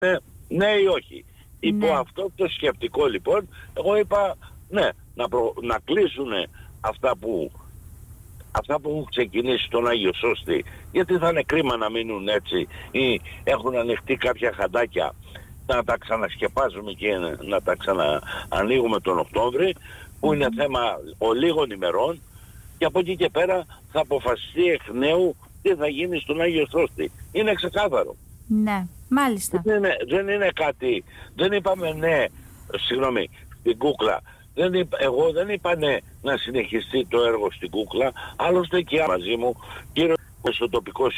ναι ή όχι. Υπό αυτό το σκεπτικό λοιπόν, εγώ είπα ναι, να κλείσουν αυτά που έχουν ξεκινήσει στον Άγιο Σώστη, γιατί θα είναι κρίμα να μείνουν έτσι ή έχουν ανοιχτεί κάποια χαντάκια, να τα ξανασκεπάζουμε και να τα ξαναανοίγουμε τον Οκτώβρη, που είναι θέμα λίγων ημερών, και από εκεί και πέρα θα αποφασιστεί εκ νέου τι θα γίνει στον Άγιο Σώστη. Είναι ξεκάθαρο. Ναι, μάλιστα. Δεν είναι κάτι, δεν είπαμε ναι, συγγνώμη, στην Κούκλα. Εγώ δεν είπα ναι να συνεχιστεί το έργο στην Κούκλα, άλλωστε και μαζί μου, κύριο στο τοπικό